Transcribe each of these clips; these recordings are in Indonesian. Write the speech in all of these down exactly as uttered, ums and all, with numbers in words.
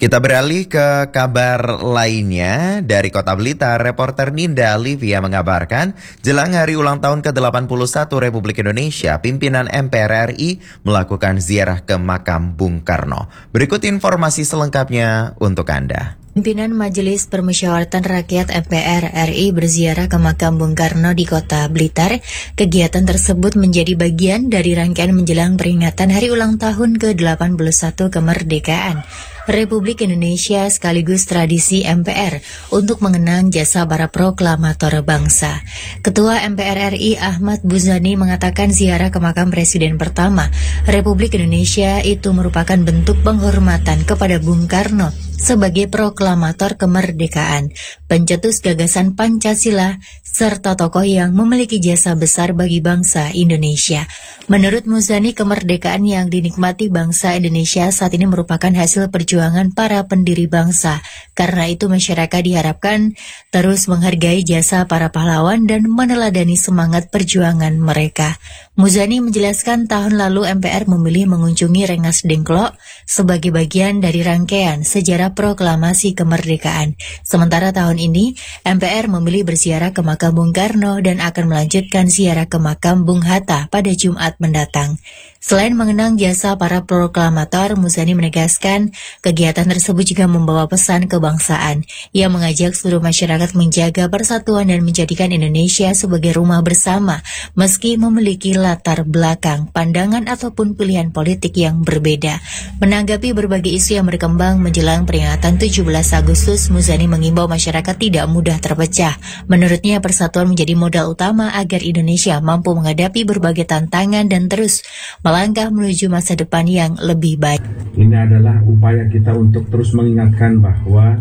Kita beralih ke kabar lainnya. Dari Kota Blitar, reporter Ninda Livia mengabarkan, jelang hari ulang tahun ke delapan puluh satu Republik Indonesia, pimpinan M P R R I melakukan ziarah ke makam Bung Karno. Berikut informasi selengkapnya untuk Anda. Pimpinan Majelis Permusyawaratan Rakyat M P R R I berziarah ke makam Bung Karno di Kota Blitar. Kegiatan tersebut menjadi bagian dari rangkaian menjelang peringatan hari ulang tahun ke delapan puluh satu kemerdekaan Republik Indonesia sekaligus tradisi M P R untuk mengenang jasa para proklamator bangsa. Ketua M P R R I Ahmad Muzani mengatakan ziarah ke makam Presiden pertama Republik Indonesia itu merupakan bentuk penghormatan kepada Bung Karno sebagai proklamator kemerdekaan, pencetus gagasan Pancasila, serta tokoh yang memiliki jasa besar bagi bangsa Indonesia. Menurut Muzani, kemerdekaan yang dinikmati bangsa Indonesia saat ini merupakan hasil perjuangan para pendiri bangsa. Karena itu masyarakat diharapkan terus menghargai jasa para pahlawan dan meneladani semangat perjuangan mereka. Muzani menjelaskan tahun lalu M P R memilih mengunjungi Rengas Dengklok sebagai bagian dari rangkaian sejarah proklamasi kemerdekaan. Sementara tahun ini, M P R memilih berziarah ke makam Bung Karno dan akan melanjutkan ziarah ke makam Bung Hatta pada Jumat mendatang. Selain mengenang jasa para proklamator, Muzani menegaskan kegiatan tersebut juga membawa pesan kebangsaan. Ia mengajak seluruh masyarakat menjaga persatuan dan menjadikan Indonesia sebagai rumah bersama, meski memiliki latar belakang, pandangan ataupun pilihan politik yang berbeda. Menanggapi berbagai isu yang berkembang menjelang peringatan tujuh belas Agustus, Muzani mengimbau masyarakat tidak mudah terpecah. Menurutnya, persatuan menjadi modal utama agar Indonesia mampu menghadapi berbagai tantangan dan terus melangkah menuju masa depan yang lebih baik. Ini adalah upaya kita untuk terus mengingatkan bahwa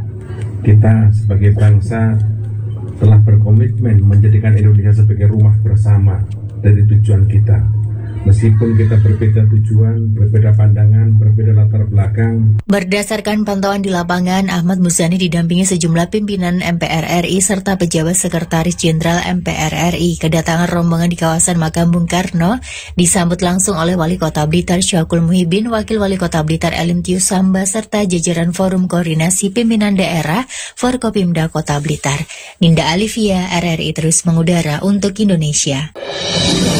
kita sebagai bangsa telah berkomitmen menjadikan Indonesia sebagai rumah bersama dari tujuan kita. Meskipun kita berbeda tujuan, berbeda pandangan, berbeda latar belakang. Berdasarkan pantauan di lapangan, Ahmad Muzani didampingi sejumlah pimpinan M P R R I serta pejabat sekretaris jenderal M P R R I. Kedatangan rombongan di kawasan makam Bung Karno disambut langsung oleh Wali Kota Blitar Syakul Muhibin, Wakil Wali Kota Blitar Elim Tius Samba, serta jajaran Forum Koordinasi Pimpinan Daerah Forkopimda Kota Blitar. Ninda Alivia, R R I terus mengudara untuk Indonesia.